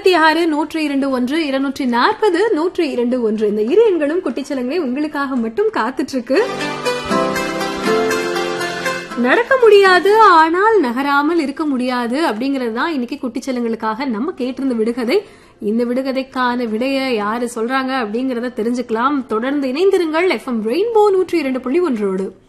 96 102 1 240 102 இந்த இரு எண்களும் குட்டிச்சலங்களே உங்களுக்காக மட்டும் காத்துட்டு இருக்கு. நடக்க முடியாது ஆனால் நகராமல் இருக்க முடியாது அப்படிங்கறது தான் இன்னைக்கு குட்டிச்சலங்களுக்காக நம்ம கேட்டிருந்த விடுகதை. இந்த விடுகதைக்கான விடைய யாரு சொல்றாங்க அப்படிங்கறத தெரிஞ்சுக்கலாம். தொடர்ந்து இணைந்திருங்கள் FM ரெயின்போ 102.1.